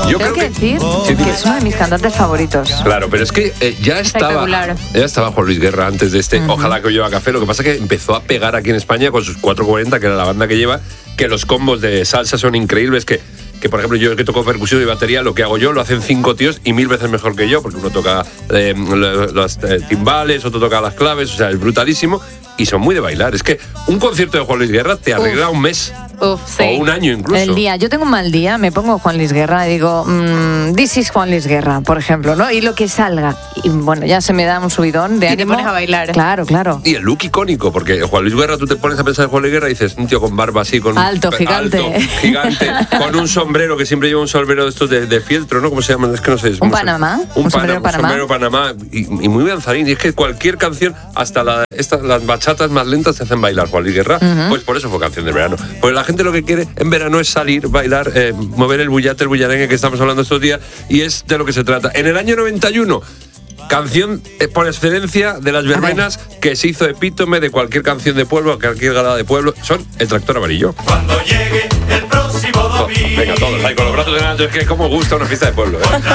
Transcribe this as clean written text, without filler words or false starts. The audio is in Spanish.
Yo Tengo creo que decir Sí, que es uno de mis cantantes favoritos. Claro, pero es que ya estaba Juan Luis Guerra antes de este Ojalá que lleva café. Lo que pasa es que empezó a pegar aquí en España con sus 440, que era la banda que lleva, que los combos de salsa son increíbles, que por ejemplo yo que toco percusión y batería, lo que hago yo lo hacen 5 tíos y 1000 veces mejor que yo, porque uno toca los timbales, otro toca las claves, o sea, es brutalísimo y son muy de bailar. Es que un concierto de Juan Luis Guerra te arregla un mes. O un año incluso. El día, yo tengo un mal día, me pongo Juan Luis Guerra y digo, this is Juan Luis Guerra, por ejemplo, ¿no? Y lo que salga. Y bueno, ya se me da un subidón de ánimo. Y te pones a bailar. Claro. Y el look icónico, porque Juan Luis Guerra, tú te pones a pensar en Juan Luis Guerra y dices, un tío con barba así, con alto, gigante, con un sombrero, que siempre lleva un sombrero de estos de fieltro, ¿no? ¿Cómo se llaman? Es que no sé. Un Panamá. Un sombrero Panamá. Y muy danzarín. Y es que cualquier canción, hasta las bachatas más lentas, te hacen bailar Juan Luis Guerra. Pues por eso fue canción de verano. Pues la gente lo que quiere en verano es salir, bailar, mover el bullarengue que estamos hablando estos días, y es de lo que se trata. En el año 91, canción por excelencia de las verbenas, que se hizo epítome de cualquier canción de pueblo, cualquier gala de pueblo, son El Tractor Amarillo. Cuando llegue el próximo domingo. Venga, todos ahí con los brazos en alto, es que como gusta una fiesta de pueblo, ¿eh?